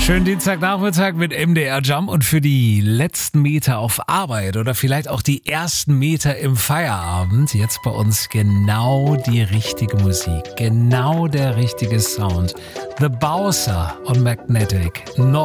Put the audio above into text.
Schönen Dienstagnachmittag mit MDR Jump und für die letzten Meter auf Arbeit oder vielleicht auch die ersten Meter im Feierabend jetzt bei uns genau die richtige Musik, genau der richtige Sound. The Bowser und Magnetic.